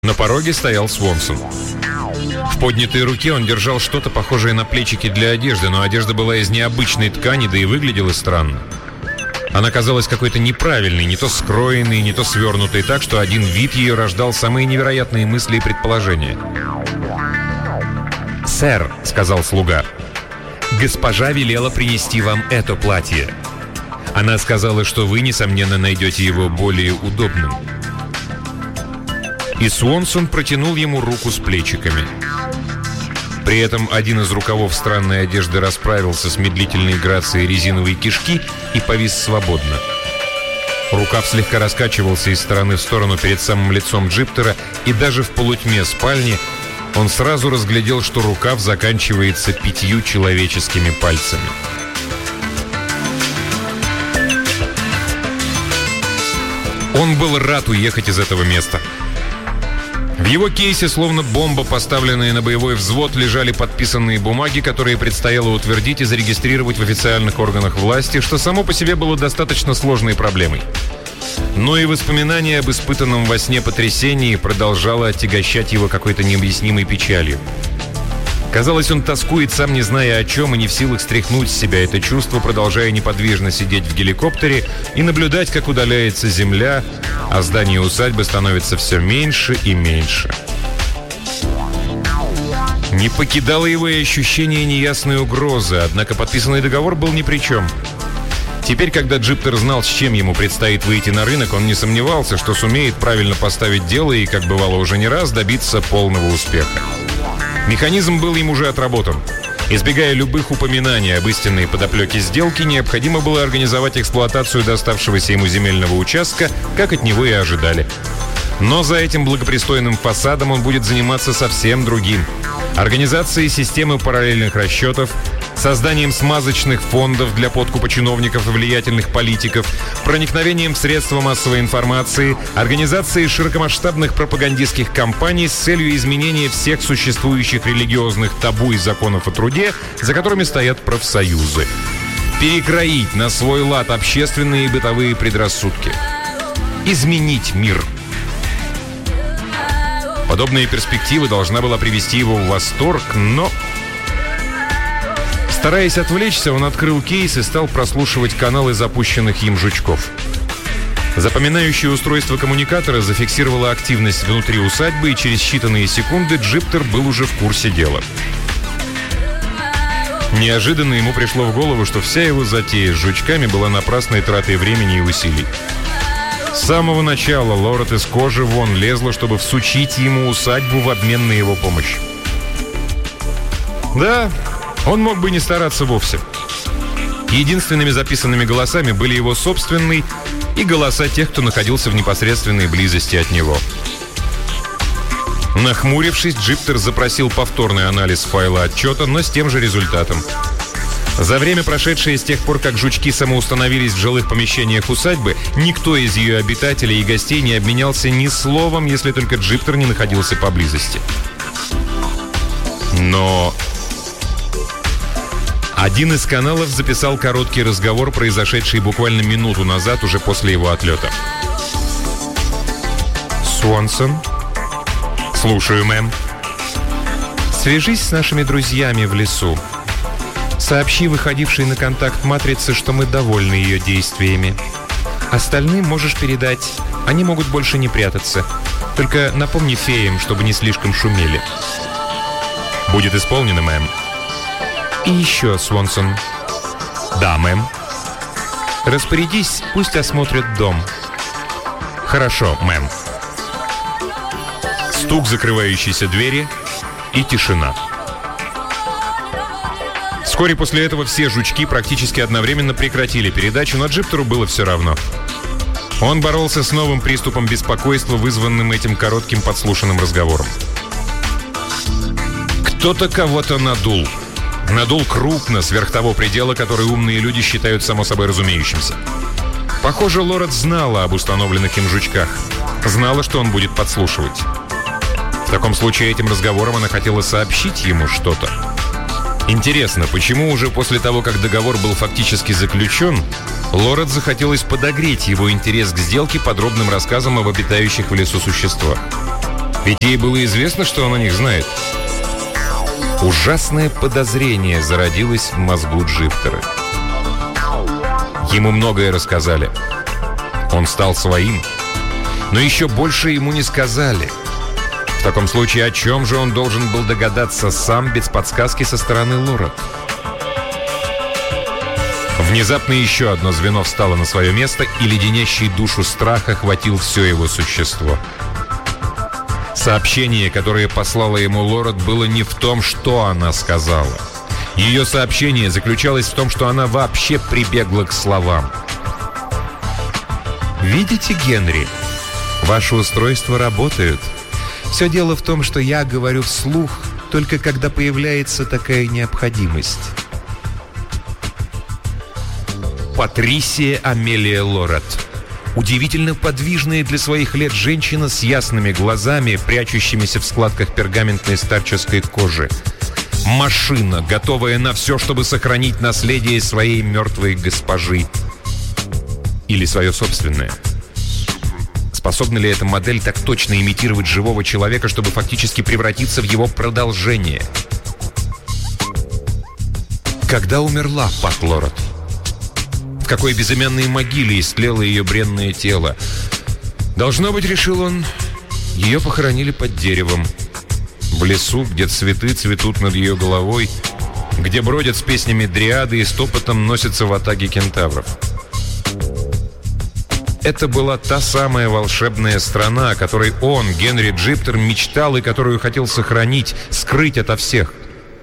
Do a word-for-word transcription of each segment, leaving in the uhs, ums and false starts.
На пороге стоял Свонсон. В поднятой руке он держал что-то похожее на плечики для одежды, но одежда была из необычной ткани, да и выглядела странно. Она казалась какой-то неправильной, не то скроенной, не то свернутой так, что один вид ее рождал самые невероятные мысли и предположения. «Сэр», — сказал слуга, — «госпожа велела принести вам это платье. Она сказала, что вы, несомненно, найдете его более удобным». И Свонсон протянул ему руку с плечиками. При этом один из рукавов странной одежды расправился с медлительной грацией резиновой кишки и повис свободно. Рукав слегка раскачивался из стороны в сторону перед самым лицом Джиптера, и даже в полутьме спальни он сразу разглядел, что рукав заканчивается пятью человеческими пальцами. Он был рад уехать из этого места. В его кейсе, словно бомба, поставленная на боевой взвод, лежали подписанные бумаги, которые предстояло утвердить и зарегистрировать в официальных органах власти, что само по себе было достаточно сложной проблемой. Но и воспоминание об испытанном во сне потрясении продолжало отягощать его какой-то необъяснимой печалью. Казалось, он тоскует, сам не зная о чем, и не в силах стряхнуть с себя это чувство, продолжая неподвижно сидеть в геликоптере и наблюдать, как удаляется земля, а здание усадьбы становится все меньше и меньше. Не покидало его и ощущение неясной угрозы, однако подписанный договор был ни при чем. Теперь, когда Джиптер знал, с чем ему предстоит выйти на рынок, он не сомневался, что сумеет правильно поставить дело и, как бывало уже не раз, добиться полного успеха. Механизм был им уже отработан. Избегая любых упоминаний об истинной подоплеке сделки, необходимо было организовать эксплуатацию доставшегося ему земельного участка, как от него и ожидали. Но за этим благопристойным фасадом он будет заниматься совсем другим. Организацией системы параллельных расчетов, созданием смазочных фондов для подкупа чиновников и влиятельных политиков, проникновением в средства массовой информации, организацией широкомасштабных пропагандистских кампаний с целью изменения всех существующих религиозных табу и законов о труде, за которыми стоят профсоюзы. Перекроить на свой лад общественные и бытовые предрассудки. Изменить мир. Подобная перспектива должна была привести его в восторг, но... Стараясь отвлечься, он открыл кейс и стал прослушивать каналы запущенных им жучков. Запоминающее устройство коммуникатора зафиксировало активность внутри усадьбы, и через считанные секунды Джиптер был уже в курсе дела. Неожиданно ему пришло в голову, что вся его затея с жучками была напрасной тратой времени и усилий. С самого начала Лорет из кожи вон лезла, чтобы всучить ему усадьбу в обмен на его помощь. Да, он мог бы не стараться вовсе. Единственными записанными голосами были его собственные и голоса тех, кто находился в непосредственной близости от него. Нахмурившись, Джиптер запросил повторный анализ файла отчета, но с тем же результатом. За время, прошедшее с тех пор, как жучки самоустановились в жилых помещениях усадьбы, никто из ее обитателей и гостей не обменялся ни словом, если только Джиптер не находился поблизости. Но... Один из каналов записал короткий разговор, произошедший буквально минуту назад, уже после его отлета. «Свонсон?» «Слушаю, мэм». «Свяжись с нашими друзьями в лесу. Сообщи выходившей на контакт матрице, что мы довольны ее действиями. Остальным можешь передать. Они могут больше не прятаться. Только напомни феям, чтобы не слишком шумели». «Будет исполнено, мэм». «И еще, Свонсон». «Да, мэм». «Распорядись, пусть осмотрят дом». «Хорошо, мэм». Стук закрывающейся двери и тишина. Вскоре после этого все жучки практически одновременно прекратили передачу, но Джиптеру было все равно. Он боролся с новым приступом беспокойства, вызванным этим коротким подслушанным разговором. Кто-то кого-то надул. Надул крупно, сверх того предела, который умные люди считают само собой разумеющимся. Похоже, Лорет знала об установленных им жучках. Знала, что он будет подслушивать. В таком случае этим разговором она хотела сообщить ему что-то. Интересно, почему уже после того, как договор был фактически заключен, Лорет захотелось подогреть его интерес к сделке подробным рассказом об обитающих в лесу существах? Ведь ей было известно, что он о них знает. Ужасное подозрение зародилось в мозгу Джиптера. Ему многое рассказали. Он стал своим. Но еще больше ему не сказали. В таком случае, о чем же он должен был догадаться сам, без подсказки со стороны Лорет? Внезапно еще одно звено встало на свое место, и леденящий душу страх охватил все его существо. Сообщение, которое послала ему Лорет, было не в том, что она сказала. Ее сообщение заключалось в том, что она вообще прибегла к словам. «Видите, Генри, ваши устройства работают. Все дело в том, что я говорю вслух, только когда появляется такая необходимость». Патрисия Амелия Лорет. Удивительно подвижная для своих лет женщина с ясными глазами, прячущимися в складках пергаментной старческой кожи. Машина, готовая на все, чтобы сохранить наследие своей мертвой госпожи. Или свое собственное. Способна ли эта модель так точно имитировать живого человека, чтобы фактически превратиться в его продолжение? Когда умерла Пат Лорет? В какой безымянной могиле истлело ее бренное тело? Должно быть, решил он, ее похоронили под деревом. В лесу, где цветы цветут над ее головой, где бродят с песнями дриады и стопотом носятся в атаге кентавров. Это была та самая волшебная страна, о которой он, Генри Джиптер, мечтал и которую хотел сохранить, скрыть ото всех.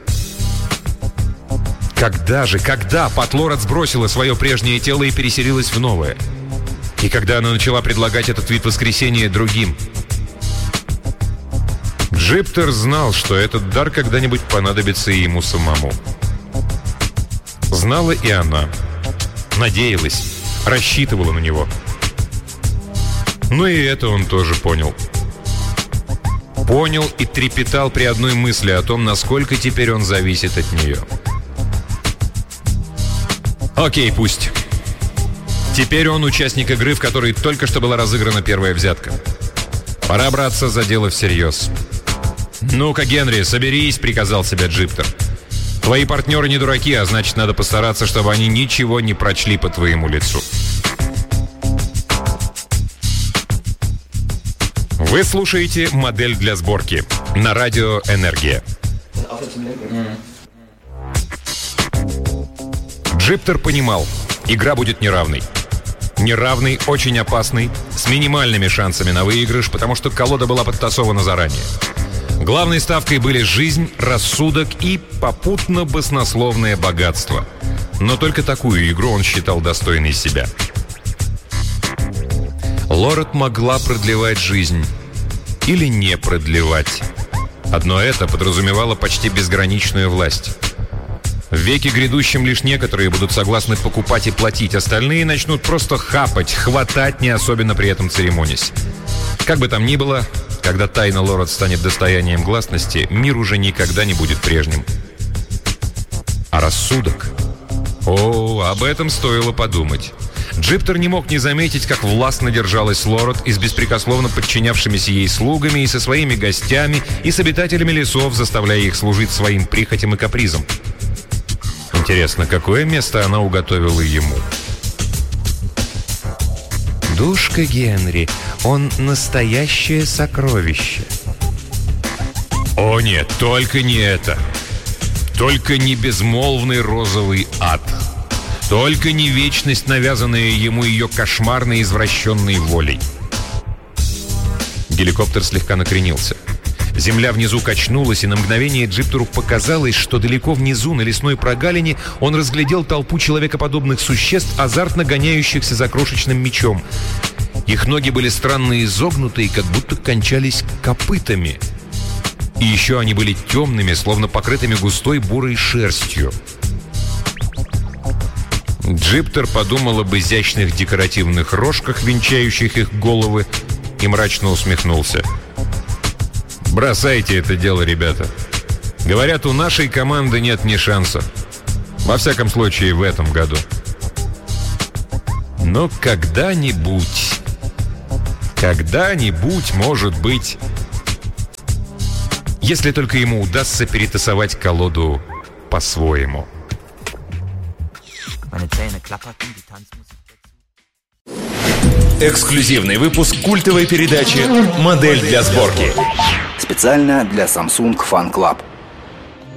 Когда же, когда Пат Лорет сбросила свое прежнее тело и переселилась в новое? И когда она начала предлагать этот вид воскресения другим? Джиптер знал, что этот дар когда-нибудь понадобится и ему самому. Знала и она. Надеялась, рассчитывала на него. Но и это он тоже понял. Понял и трепетал при одной мысли о том, насколько теперь он зависит от нее. Окей, пусть. Теперь он участник игры, в которой только что была разыграна первая взятка. Пора браться за дело всерьез. «Ну-ка, Генри, соберись», — приказал себя Джиптер. «Твои партнеры не дураки, а значит, надо постараться, чтобы они ничего не прочли по твоему лицу». Вы слушаете «Модель для сборки» на радио «Энергия». Джиптер понимал, игра будет неравной. Неравной, очень опасной, с минимальными шансами на выигрыш, потому что колода была подтасована заранее. Главной ставкой были жизнь, рассудок и попутно баснословное богатство. Но только такую игру он считал достойной себя. Лорет могла продлевать жизнь или не продлевать. Одно это подразумевало почти безграничную власть. В веке грядущем лишь некоторые будут согласны покупать и платить, остальные начнут просто хапать, хватать, не особенно при этом церемонясь. Как бы там ни было, когда тайна Лорет станет достоянием гласности, мир уже никогда не будет прежним. А рассудок? О, об этом стоило подумать. Джиптер не мог не заметить, как властно держалась Лорет и с беспрекословно подчинявшимися ей слугами, и со своими гостями, и с обитателями лесов, заставляя их служить своим прихотям и капризам. Интересно, какое место она уготовила ему? Душка Генри, он настоящее сокровище. О нет, только не это. Только не безмолвный розовый ад. Только не вечность, навязанная ему ее кошмарной извращенной волей. Геликоптер слегка накренился. Земля внизу качнулась, и на мгновение Джиптеру показалось, что далеко внизу, на лесной прогалине, он разглядел толпу человекоподобных существ, азартно гоняющихся за крошечным мячом. Их ноги были странно изогнуты и как будто кончались копытами. И еще они были темными, словно покрытыми густой бурой шерстью. Джиптер подумал об изящных декоративных рожках, венчающих их головы, и мрачно усмехнулся. «Бросайте это дело, ребята. Говорят, у нашей команды нет ни шанса. Во всяком случае, в этом году. Но когда-нибудь, когда-нибудь, может быть, если только ему удастся перетасовать колоду по-своему. Эксклюзивный выпуск культовой передачи «Модель для сборки». Специально для Samsung Fan Club.